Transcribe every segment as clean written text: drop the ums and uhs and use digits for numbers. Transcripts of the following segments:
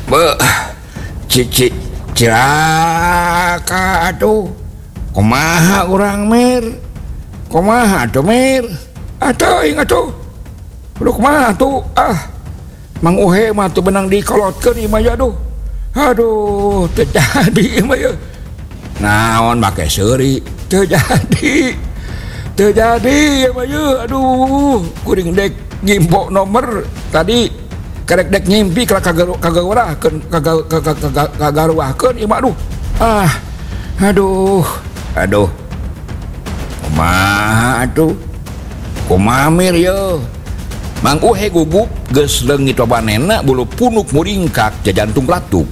be cici cilaka atuh kumaha urang Mir kumaha tuh Mir atuh ingat tuh udah kumaha tuh Mang Uhe mah tuh benang dikolotkeun ieu mah ya aduh teu jadi mah ya naon make seuri teu jadi ya mah ya aduh kuring dek ngimpo nomor tadi karek dek ngimpi kagawarakeun kagaruahkeun ieu mah aduh kumaha atuh kumaha Mir ye Mang Uhe gugup geus leungit lobanena bulu punuk muringkak jajantung latuk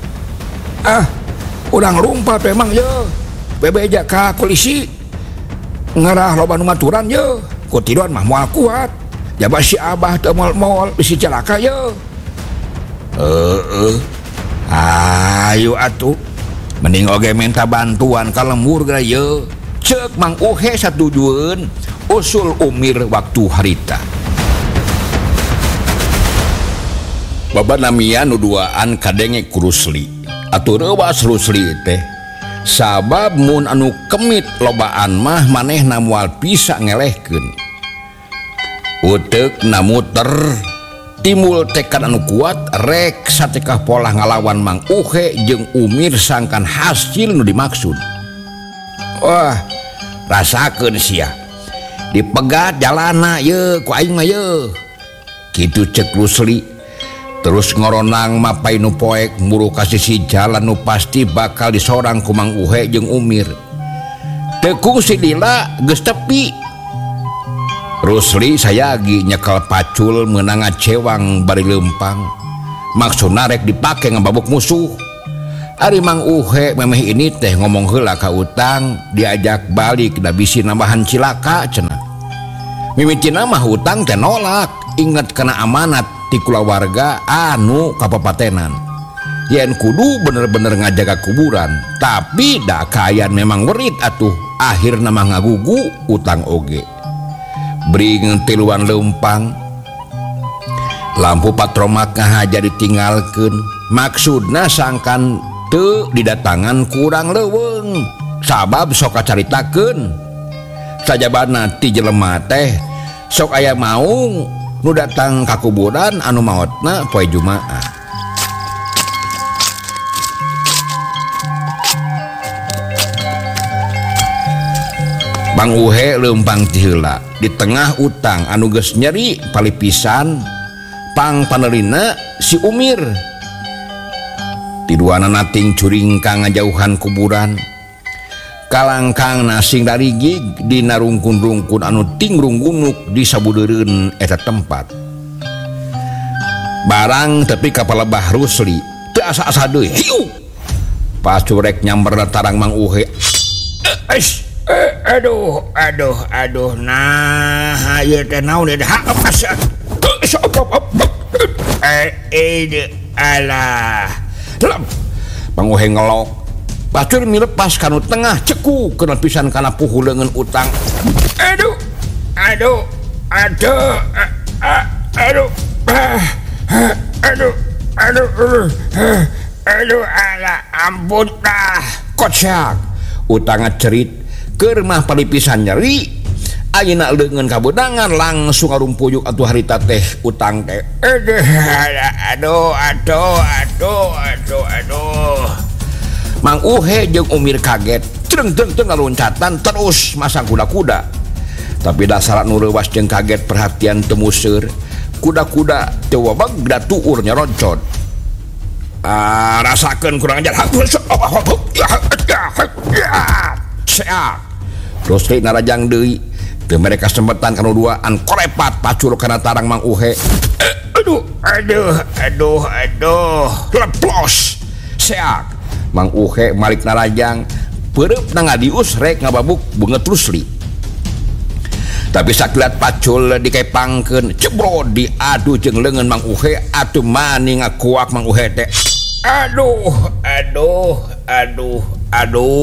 urang lumpat memang ye bebeja ka polisi ngarah loba nu maturan ye kutiduan mah moal kuat jaba si abah teu moal bisi celaka ye ayo atuh mending oge minta bantuan ka lembur geura ye ceuk Mang Uhe satujueun usul Umir waktu harita baba namia nu duaan kadenge ku Rusli atuh reuwas Rusli teh sabab mun anu kemit lobaan mah manehna moal bisa ngelehkeun uteuk na muter timbul tekad anu kuat rek satekah pola ngalawan Mang Uhe jeung Umir sangkan hasil nu dimaksud wah rasakeun sia dipegat jalana ye ku aing mah ye kitu cek Rusli terus ngoronang mapai nu poek muru kasih jalan nu pasti bakal disorang ku Mang Uhe jeung Umir tekung si Lila geus tepi Rusli sayagi nyekel pacul meunang ngacewang bari leumpang maksudna rek dipake ngababuk musuh ari Mang Uhe memeh ini teh ngomong heula ka Utang diajak balik da bisi nambahan cilaka cenah mimitina mah Utang teh nolak inget kana amanat ti kulawarga anu kapapatenan yen kudu bener-bener ngajaga kuburan tapi da kayan memang werit atuh akhirna mah ngagugu Utang oge bring tiluan leumpang lampu patromak ngahaja ditinggalkeun maksudna sangkan teu didatangan kurang leuweung sabab sok kacaritakeun sajabana ti jelema teh sok aya maung nu datang ka kuburan anu maotna poe Jumaah Mang Uhe leumpang ti heula di tengah Utang anu geus nyeri palipisan pang panerina si Umir tiduana nating curing ka ngajauhan kuburan kalangkang nasing darigig dina rungkun-rungkun anu ting runggunuk di sabudeureun eta tempat barang tepi ka palebah Rusli teu asa-asa deui hiu pas curek nyamber tarang Mang Uhe aduh nah ieu teh naon dah alah Mang Uhe ngelok bacur mi lepas kanu tengah ceku kena pisan kana puhu leungeun Utang aduh ala ampun dah kocak Utang cerit keur mah palipisan nyeri ayeuna leungeun kabedangan langsung arumpuyuk atuh harita teh Utang teh aduh Mang Uhe jeung Umir kaget cereng ngaluncatan terus masang kuda-kuda tapi dasar nu reuwas jeung kaget perhatian teu museur kuda-kuda teu wabag da tuur nyeroncot rasakeun kurang ajar seak Rusli narajang deui teu mereka sempetan kanu duaan korepat pacul kana tarang Mang Uhe aduh leplos seak Mang Uhe malik narajang pereup ngadius rek ngababuk beungeut Rusli tapi sakilat pacul dikepangkeun cebrod diadu jeung leungeun Mang Uhe atuh mani ngakuak Mang Uhe teh aduh